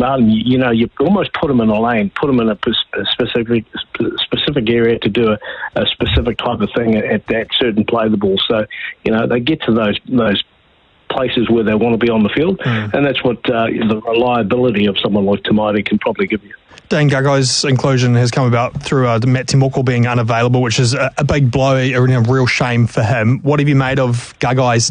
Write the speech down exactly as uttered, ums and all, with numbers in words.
Martin, you, you know, you almost put them in a lane, put them in a, a specific specific area to do a, a specific type of thing at, at that certain play of the ball. So, you know, they get to those those places where they want to be on the field, mm. and that's what uh, the reliability of someone like Tamaiti can probably give you. Dane Gagai's inclusion has come about through uh, Matt Timoko being unavailable, which is a, a big blow, a, a real shame for him. What have you made of Gagai's